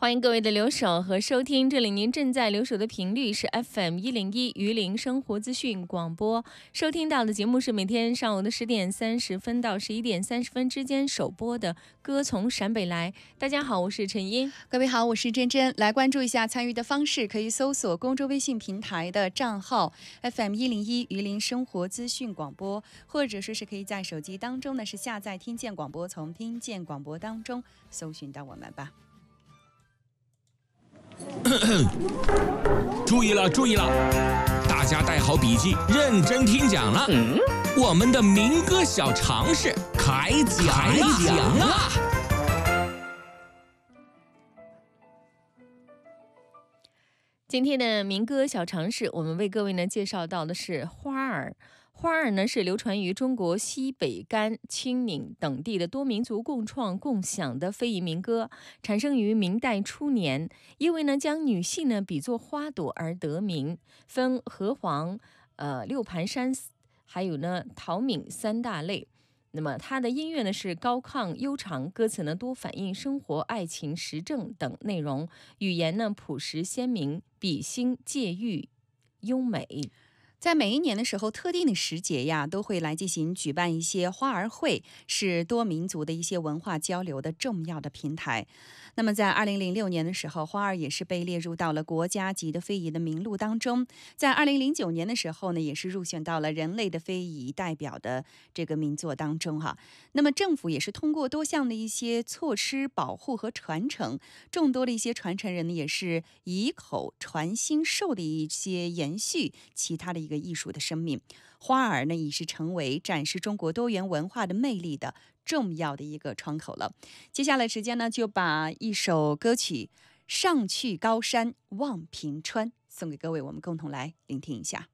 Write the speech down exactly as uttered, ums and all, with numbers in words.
欢迎各位的留守和收听，这里您正在留守的频率是 F M 一零一榆林生活资讯广播，收听到的节目是每天上午的十点三十分到十一点三十分之间首播的《歌从陕北来》。大家好，我是陈英。 各位好，我是珍珍。来关注一下参与的方式，可以搜索公众微信平台的账号 F M 一零一榆林生活资讯广播，或者说是可以在手机当中呢是下载听见广播，从听见广播当中搜寻到我们吧。 注意了，注意了！大家带好笔记，认真听讲了。嗯、我们的民歌小常识开讲了。 今天的民歌小常识，我们为各位呢介绍到的是花儿。花儿呢是流传于中国西北甘、青岭等地的多民族共创共享的非遗民歌，产生于明代初年，因为呢将女性呢比作花朵而得名，分河黄、呃六盘山，还有呢陶闽三大类。那么它的音乐呢是高亢悠长，歌词呢多反映生活、爱情、时政等内容，语言呢朴实鲜明，笔心借喻优美。 在每一年的时候，特定的时节呀，都会来进行举办一些花儿会，是多民族的一些文化交流的重要的平台。那么在二零零六年的时候，花儿也是被列入到了国家级的非遗的名录当中。在二零零九年的时候呢，也是入选到了人类的非遗代表的这个名作当中哈。那么政府也是通过多项的一些措施保护和传承，众多的一些传承人呢，也是以口传心授的一些延续其他的一个艺术的生命。花儿呢，已是成为展示中国多元文化的魅力的重要的一个窗口了。接下来时间呢，就把一首歌曲《上去高山望平川》送给各位，我们共同来聆听一下。